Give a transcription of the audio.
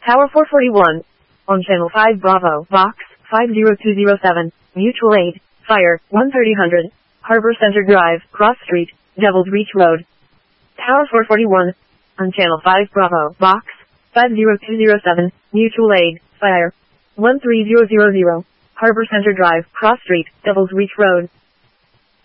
Tower 441. On Channel 5 Bravo, Box 50207, Mutual Aid, Fire, 1300, Harbor Center Drive, Cross Street, Devil's Reach Road. Tower 441. On Channel 5 Bravo, Box 50207, Mutual Aid, Fire, 13000, Harbor Center Drive, Cross Street, Devil's Reach Road.